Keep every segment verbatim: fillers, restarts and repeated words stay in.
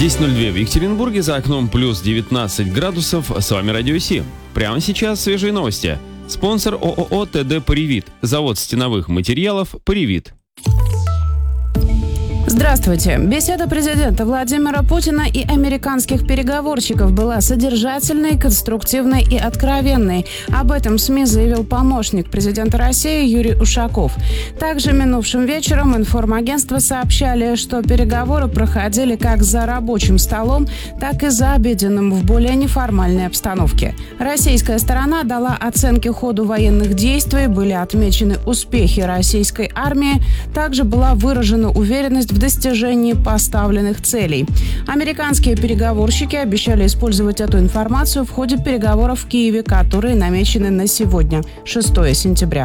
десять ноль два в Екатеринбурге, за окном плюс девятнадцать градусов. С вами Радио Си. Прямо сейчас свежие новости. Спонсор ООО ТД «Поривит». Завод стеновых материалов «Поривит». Здравствуйте. Беседа президента Владимира Путина и американских переговорщиков была содержательной, конструктивной и откровенной. Об этом СМИ заявил помощник президента России Юрий Ушаков. Также минувшим вечером информагентства сообщали, что переговоры проходили как за рабочим столом, так и за обеденным в более неформальной обстановке. Российская сторона дала оценки ходу военных действий, были отмечены успехи российской армии, также была выражена уверенность в достижении поставленных целей. Американские переговорщики обещали использовать эту информацию в ходе переговоров в Киеве, которые намечены на сегодня, шестое сентября.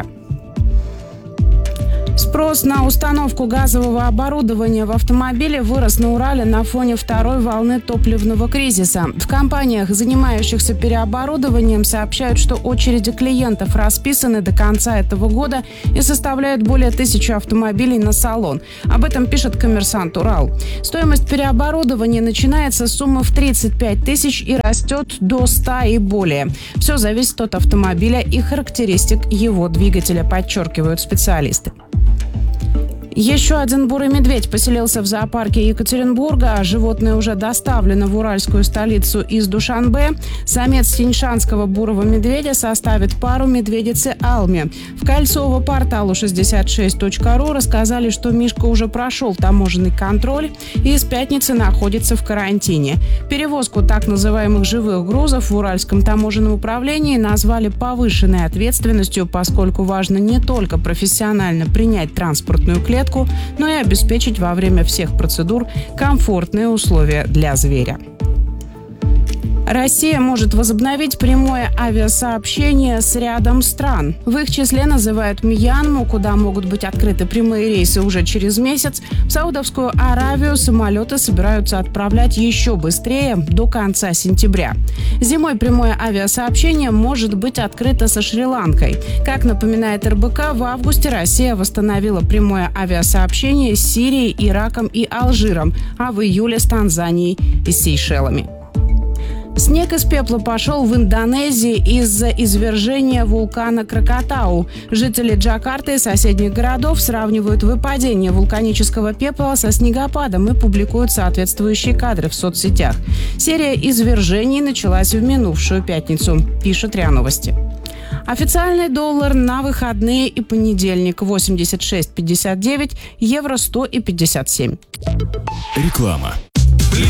Спрос на установку газового оборудования в автомобиле вырос на Урале на фоне второй волны топливного кризиса. В компаниях, занимающихся переоборудованием, сообщают, что очереди клиентов расписаны до конца этого года и составляют более тысячи автомобилей на салон. Об этом пишет «Коммерсант Урал». Стоимость переоборудования начинается с суммы в тридцать пять тысяч и растет до ста и более. Все зависит от автомобиля и характеристик его двигателя, подчеркивают специалисты. Еще один бурый медведь поселился в зоопарке Екатеринбурга. Животное уже доставлено в уральскую столицу из Душанбе. Самец тяньшанского бурого медведя составит пару медведицы Алми. В Кольцово-порталу шестьдесят шесть точка ру рассказали, что Мишка уже прошел таможенный контроль и с пятницы находится в карантине. Перевозку так называемых живых грузов в Уральском таможенном управлении назвали повышенной ответственностью, поскольку важно не только профессионально принять транспортную клетку, но и обеспечить во время всех процедур комфортные условия для зверя. Россия может возобновить прямое авиасообщение с рядом стран. В их числе называют Мьянму, куда могут быть открыты прямые рейсы уже через месяц. В Саудовскую Аравию самолеты собираются отправлять еще быстрее, до конца сентября. Зимой прямое авиасообщение может быть открыто со Шри-Ланкой. Как напоминает эр бэ ка, в августе Россия восстановила прямое авиасообщение с Сирией, Ираком и Алжиром, а в июле с Танзанией и Сейшелами. Снег из пепла пошел в Индонезии из-за извержения вулкана Кракатау. Жители Джакарты и соседних городов сравнивают выпадение вулканического пепла со снегопадом и публикуют соответствующие кадры в соцсетях. Серия извержений началась в минувшую пятницу, пишет РИА Новости. Официальный доллар на выходные и понедельник восемьдесят шесть пятьдесят девять, евро сто и пятьдесят семь. Реклама.